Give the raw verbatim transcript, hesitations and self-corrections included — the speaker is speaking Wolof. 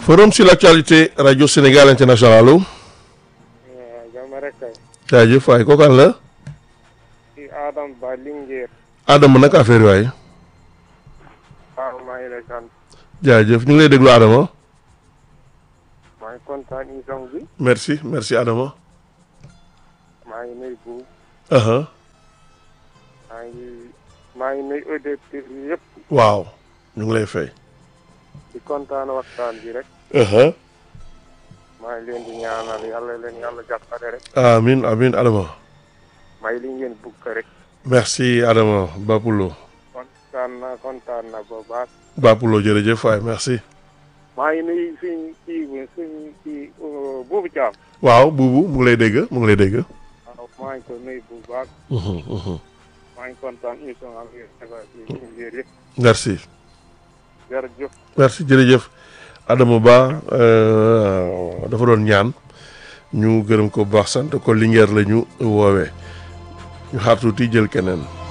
Forum sur l'actualité Radio Sénégal International allo. jàmm rek kay. jaajëf waay kooku àll la. ci Adama Ba Linguère. Adama nag affaire yi waay. waaw maa ngi lay sant. jaajëf ñu ngi lay déglu Adama. maa ngi kontaan émission bi. merci merci Adama. maa ngi nuyu bu. aha maa ngi maa ngi nuyu auditeurs yi yëpp. waaw ñu ngi lay fay. di kontaan waxtaan bi rek. aha maa ngi leen di ñaanal yàlla leen yàlla jàppale rek. amin amin Adama. may li ngeen bugg rek. merci Adama Bapulo. kontaan na kontaan na bu baax. Bapulo jërëjëf waay merci. maa ngi nuyu suñ kii suñ kii Boubou Thiam. waaw buubu mu ngi lay dégg mu ngi lay dégg. waaw maa ngi ko nuyu bu baax. Mhm, mhm. maa ngi kontaan émission am yëpp. merci. jërëjëf. merci jërëjëf Adama Ba euh, dafa doon ñaan ñu gërëm ko bu baax sant ko Linguère la ñu woowee ñu xaar tuuti jël keneen.